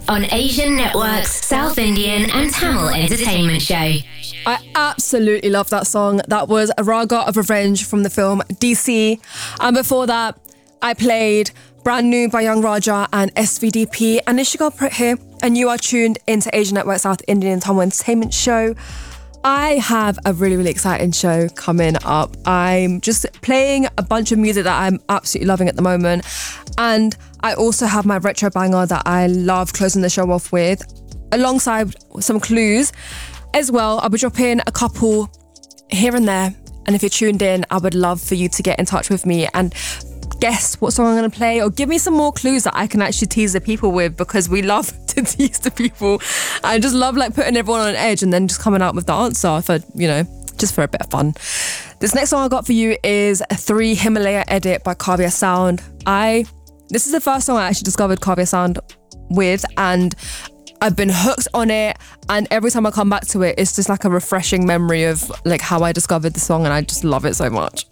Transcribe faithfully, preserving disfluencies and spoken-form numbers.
on Asian Network's South Indian and Tamil entertainment show. I absolutely love that song. That was A Raga of Revenge from the film D C. And before that, I played Brand New by Young Raja and S V D P and Ishika Prit here. And you are tuned into Asian Network South Indian and Tamil entertainment show. I have a really, really exciting show coming up. I'm just playing a bunch of music that I'm absolutely loving at the moment. And I also have my retro banger that I love closing the show off with, alongside some clues as well. I'll be dropping a couple here and there. And if you're tuned in, I would love for you to get in touch with me and guess what song I'm going to play, or give me some more clues that I can actually tease the people with, because we love to tease the people. I just love like putting everyone on edge and then just coming out with the answer for, you know, just for a bit of fun. This next song I got for you is a Three Himalaya Edit by Kavya Sound. I, this is the first song I actually discovered Kavya Sound with, and I've been hooked on it, and every time I come back to it, it's just like a refreshing memory of like how I discovered the song, and I just love it so much.